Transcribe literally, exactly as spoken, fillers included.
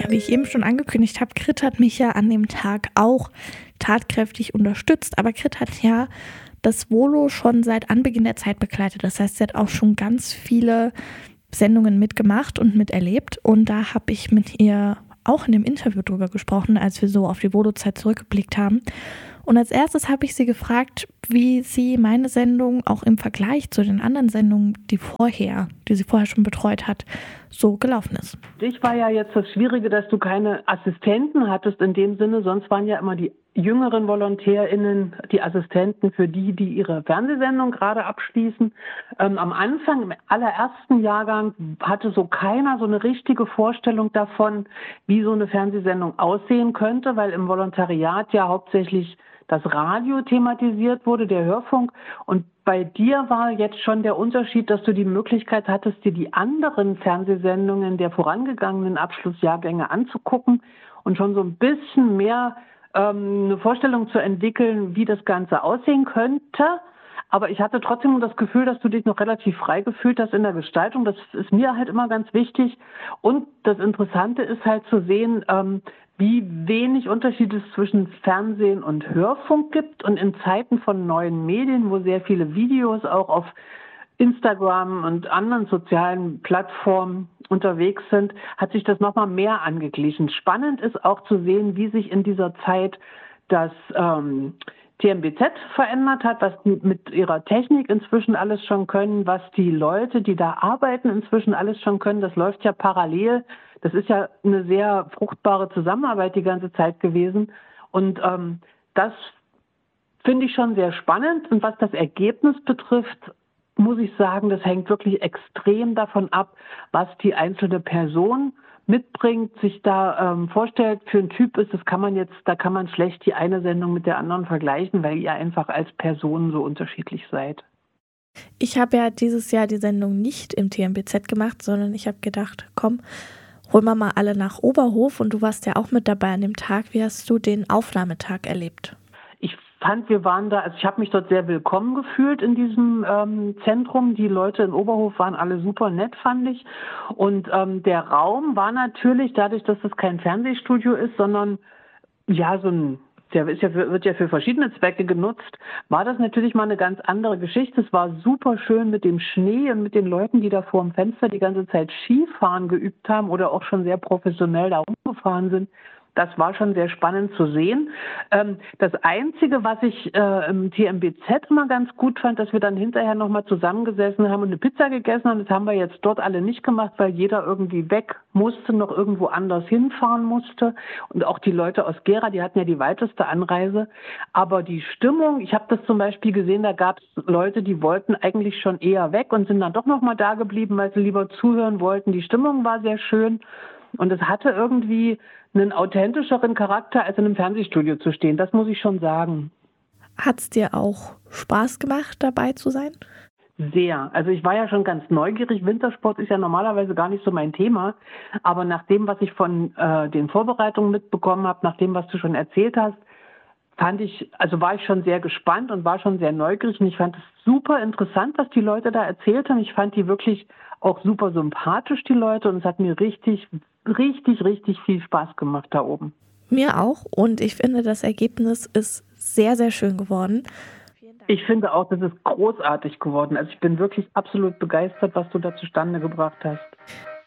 Ja, wie ich eben schon angekündigt habe, Grit hat mich ja an dem Tag auch tatkräftig unterstützt. Aber Grit hat ja das Volo schon seit Anbeginn der Zeit begleitet. Das heißt, sie hat auch schon ganz viele Sendungen mitgemacht und miterlebt. Und da habe ich mit ihr auch in dem Interview drüber gesprochen, als wir so auf die Volo-Zeit zurückgeblickt haben. Und als erstes habe ich sie gefragt, wie sie meine Sendung auch im Vergleich zu den anderen Sendungen, die vorher, die sie vorher schon betreut hat, so gelaufen ist. Dich war ja jetzt das Schwierige, dass du keine Assistenten hattest in dem Sinne. Sonst waren ja immer die jüngeren VolontärInnen die Assistenten für die, die ihre Fernsehsendung gerade abschließen. Ähm, am Anfang, im allerersten Jahrgang, hatte so keiner so eine richtige Vorstellung davon, wie so eine Fernsehsendung aussehen könnte, weil im Volontariat ja hauptsächlich das Radio thematisiert wurde, der Hörfunk. Und bei dir war jetzt schon der Unterschied, dass du die Möglichkeit hattest, dir die anderen Fernsehsendungen der vorangegangenen Abschlussjahrgänge anzugucken und schon so ein bisschen mehr ähm, eine Vorstellung zu entwickeln, wie das Ganze aussehen könnte. Aber ich hatte trotzdem das Gefühl, dass du dich noch relativ frei gefühlt hast in der Gestaltung. Das ist mir halt immer ganz wichtig. Und das Interessante ist halt zu sehen, ähm, wie wenig Unterschied es zwischen Fernsehen und Hörfunk gibt. Und in Zeiten von neuen Medien, wo sehr viele Videos auch auf Instagram und anderen sozialen Plattformen unterwegs sind, hat sich das nochmal mehr angeglichen. Spannend ist auch zu sehen, wie sich in dieser Zeit das ähm, T M B Z verändert hat, was die mit ihrer Technik inzwischen alles schon können, was die Leute, die da arbeiten, inzwischen alles schon können. Das läuft ja parallel. Das ist ja eine sehr fruchtbare Zusammenarbeit die ganze Zeit gewesen. Und ähm, das finde ich schon sehr spannend. Und was das Ergebnis betrifft, muss ich sagen, das hängt wirklich extrem davon ab, was die einzelne Person mitbringt, sich da ähm, vorstellt, für ein Typ ist, das kann man jetzt, da kann man schlecht die eine Sendung mit der anderen vergleichen, weil ihr einfach als Personen so unterschiedlich seid. Ich habe ja dieses Jahr die Sendung nicht im T M B Z gemacht, sondern ich habe gedacht, komm, holen wir mal alle nach Oberhof und du warst ja auch mit dabei an dem Tag. Wie hast du den Aufnahmetag erlebt? Ich fand, wir waren da, also ich habe mich dort sehr willkommen gefühlt in diesem ähm, Zentrum. Die Leute in Oberhof waren alle super nett, fand ich. Und ähm, der Raum war natürlich, dadurch, dass es kein Fernsehstudio ist, sondern ja so ein, der ist ja für, wird ja für verschiedene Zwecke genutzt, war das natürlich mal eine ganz andere Geschichte. Es war super schön mit dem Schnee und mit den Leuten, die da vor dem Fenster die ganze Zeit Skifahren geübt haben oder auch schon sehr professionell da rumgefahren sind. Das war schon sehr spannend zu sehen. Ähm, das Einzige, was ich äh, im T M B Z immer ganz gut fand, dass wir dann hinterher nochmal zusammengesessen haben und eine Pizza gegessen haben. Das haben wir jetzt dort alle nicht gemacht, weil jeder irgendwie weg musste, noch irgendwo anders hinfahren musste. Und auch die Leute aus Gera, die hatten ja die weiteste Anreise. Aber die Stimmung, ich habe das zum Beispiel gesehen, da gab es Leute, die wollten eigentlich schon eher weg und sind dann doch nochmal da geblieben, weil sie lieber zuhören wollten. Die Stimmung war sehr schön. Und es hatte irgendwie einen authentischeren Charakter, als in einem Fernsehstudio zu stehen. Das muss ich schon sagen. Hat es dir auch Spaß gemacht, dabei zu sein? Sehr. Also ich war ja schon ganz neugierig. Wintersport ist ja normalerweise gar nicht so mein Thema. Aber nach dem, was ich von äh, den Vorbereitungen mitbekommen habe, nach dem, was du schon erzählt hast, fand ich, also war ich schon sehr gespannt und war schon sehr neugierig. Und ich fand es super interessant, was die Leute da erzählt haben. Ich fand die wirklich auch super sympathisch, die Leute. Und es hat mir richtig, richtig, richtig viel Spaß gemacht da oben. Mir auch. Und ich finde, das Ergebnis ist sehr, sehr schön geworden. Ich finde auch, das ist großartig geworden. Also ich bin wirklich absolut begeistert, was du da zustande gebracht hast.